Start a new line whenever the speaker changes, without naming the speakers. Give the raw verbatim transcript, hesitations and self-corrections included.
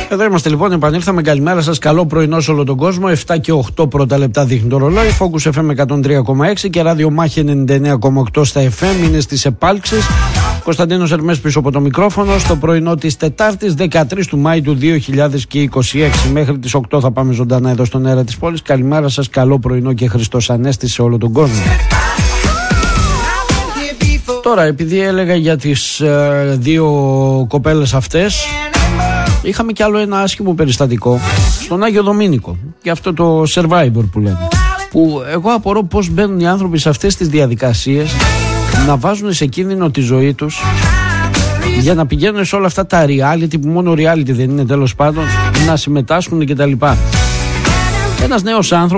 Εδώ είμαστε λοιπόν, επανήλθαμε. Καλημέρα σας, καλό πρωινό σε όλο τον κόσμο. Εφτά και οκτώ πρώτα λεπτά δείχνει το ρολόι. Focus εφ εμ εκατόν τρία κόμμα έξι και Radio Μάχη ενενήντα εννέα κόμμα οκτώ στα εφ εμ. Είναι στις επάλξεις. Κωνσταντίνος Ερμές πίσω από το μικρόφωνο. Στο πρωινό της Τετάρτης δεκατρείς του Μάη του δύο χιλιάδες είκοσι έξι. Μέχρι τις οκτώ θα πάμε ζωντανά εδώ στον αέρα της πόλης. Καλημέρα σας, καλό πρωινό και Χριστός Ανέστη σε όλο τον κόσμο. Τώρα, επειδή έλεγα για τις ε, δύο κοπέλες αυτές, είχαμε κι άλλο ένα άσχημο περιστατικό στον Άγιο Δομήνικο. Και αυτό το Survivor που λένε. Που εγώ απορώ πώς μπαίνουν οι άνθρωποι σε αυτές τις διαδικασίες να βάζουν σε κίνδυνο τη ζωή τους για να πηγαίνουν σε όλα αυτά τα reality, που μόνο reality δεν είναι τέλος πάντων, να συμμετάσχουν κτλ. Ένας νέος άνθρωπος